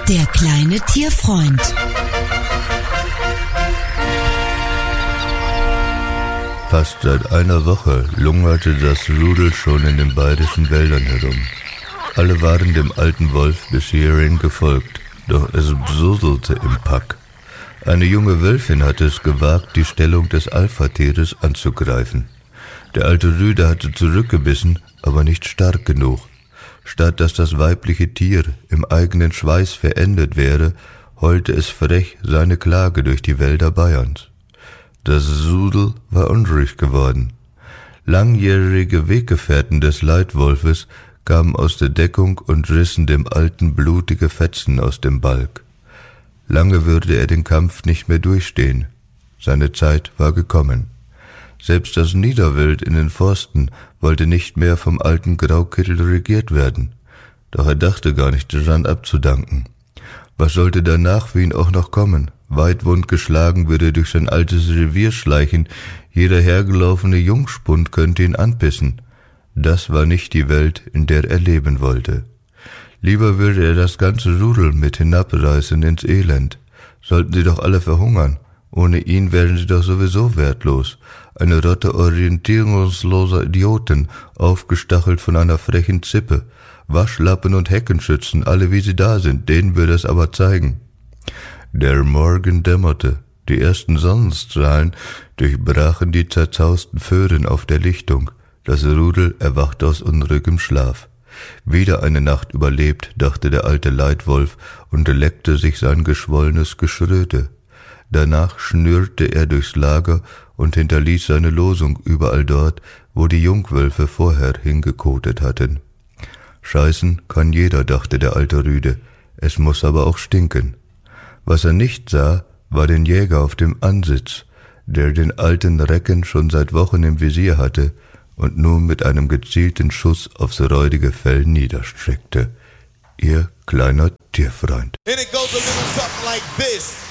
Der kleine Tierfreund. Fast seit einer Woche lungerte das Rudel schon in den bayerischen Wäldern herum. Alle waren dem alten Wolf bis hierhin gefolgt, doch es bsuselte im Pack. Eine junge Wölfin hatte es gewagt, die Stellung des Alpha-Tieres anzugreifen. Der alte Rüde hatte zurückgebissen, aber nicht stark genug. Statt dass das weibliche Tier im eigenen Schweiß verendet wäre, heulte es frech seine Klage durch die Wälder Bayerns. Das Rudel war unruhig geworden. Langjährige Weggefährten des Leitwolfes kamen aus der Deckung und rissen dem Alten blutige Fetzen aus dem Balg. Lange würde er den Kampf nicht mehr durchstehen. Seine Zeit war gekommen. Selbst das Niederwild in den Forsten wollte nicht mehr vom alten Graukittel regiert werden. Doch er dachte gar nicht daran abzudanken. Was sollte danach für ihn auch noch kommen? Weit wundgeschlagen würde er durch sein altes Revier schleichen, jeder hergelaufene Jungspund könnte ihn anpissen. Das war nicht die Welt, in der er leben wollte. Lieber würde er das ganze Rudel mit hinabreißen ins Elend. Sollten sie doch alle verhungern. Ohne ihn wären sie doch sowieso wertlos. Eine Rotte orientierungsloser Idioten, aufgestachelt von einer frechen Zippe. Waschlappen und Heckenschützen, alle wie sie da sind, denen würde es aber zeigen. Der Morgen dämmerte. Die ersten Sonnenstrahlen durchbrachen die zerzausten Föhren auf der Lichtung. Das Rudel erwachte aus unruhigem Schlaf. Wieder eine Nacht überlebt, dachte der alte Leitwolf und leckte sich sein geschwollenes Geschröte. Danach schnürrte er durchs Lager und hinterließ seine Losung überall dort, wo die Jungwölfe vorher hingekotet hatten. Scheißen kann jeder, dachte der alte Rüde, es muss aber auch stinken. Was er nicht sah, war den Jäger auf dem Ansitz, der den alten Recken schon seit Wochen im Visier hatte und nun mit einem gezielten Schuss aufs räudige Fell niederstreckte. Ihr kleiner Tierfreund. And it goes a little something like this.